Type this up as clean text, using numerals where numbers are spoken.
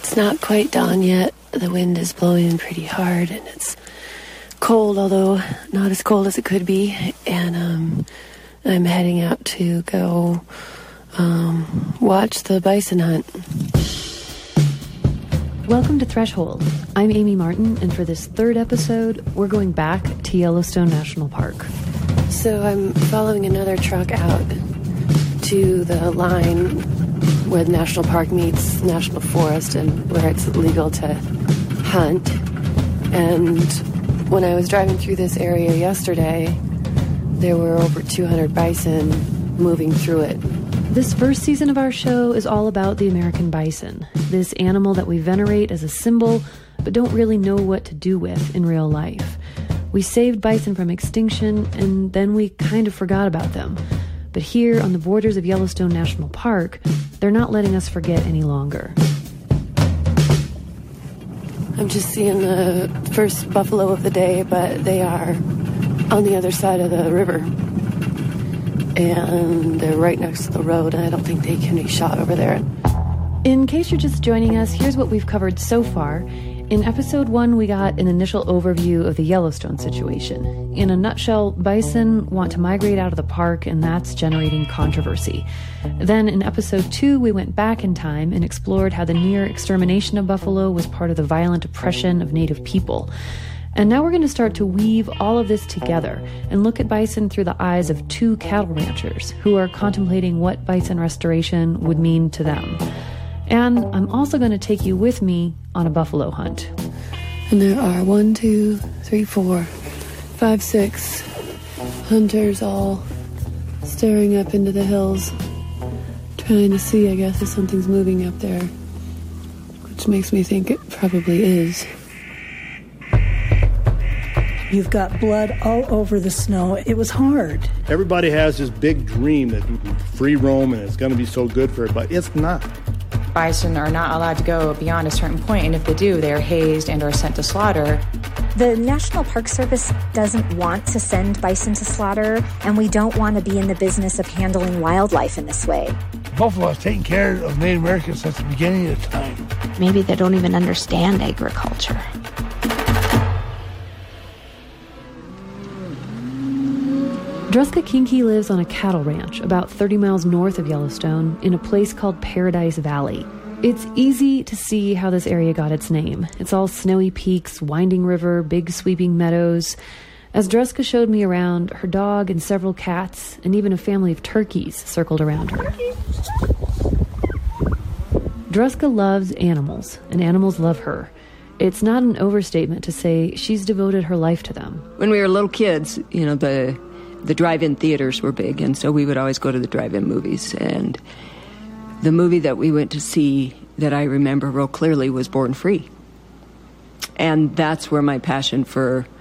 It's not quite dawn yet. The wind is blowing pretty hard, and it's cold, although not as cold as it could be. And I'm heading out to go watch the bison hunt. Welcome to Threshold. I'm Amy Martin, and for this third episode, we're going back to Yellowstone National Park. So I'm following another truck out to the line where the national park meets national forest and where it's legal to hunt. And when I was driving through this area yesterday, there were over 200 bison moving through it. This first season of our show is all about the American bison, this animal that we venerate as a symbol but don't really know what to do with in real life. We saved bison from extinction, and then we kind of forgot about them. But here on the borders of Yellowstone National Park, they're not letting us forget any longer. I'm just seeing the first buffalo of the day, but they are on the other side of the river. And they're right next to the road, and I don't think they can be shot over there. In case you're just joining us, here's what we've covered so far. In episode 1, we got an initial overview of the Yellowstone situation. In a nutshell, bison want to migrate out of the park, and that's generating controversy. Then in episode 2, we went back in time and explored how the near extermination of buffalo was part of the violent oppression of Native people. And now we're going to start to weave all of this together and look at bison through the eyes of 2 cattle ranchers who are contemplating what bison restoration would mean to them. And I'm also going to take you with me on a buffalo hunt. And there are 1, 2, 3, 4, 5, 6 hunters all staring up into the hills, trying to see, I guess, if something's moving up there, which makes me think it probably is. You've got blood all over the snow. It was hard. Everybody has this big dream that you can free roam and it's going to be so good for everybody. It's not. Bison are not allowed to go beyond a certain point, and if they do, they are hazed and are sent to slaughter. The National Park Service doesn't want to send bison to slaughter, and we don't want to be in the business of handling wildlife in this way. Buffalo has taken care of Native Americans since the beginning of time. Maybe they don't even understand agriculture. Druska Kinke lives on a cattle ranch about 30 miles north of Yellowstone in a place called Paradise Valley. It's easy to see how this area got its name. It's all snowy peaks, winding river, big sweeping meadows. As Druska showed me around, her dog and several cats and even a family of turkeys circled around her. Druska loves animals, and animals love her. It's not an overstatement to say she's devoted her life to them. When we were little kids, the drive-in theaters were big, and so we would always go to the drive-in movies. And the movie that we went to see that I remember real clearly was Born Free. And that's where my passion for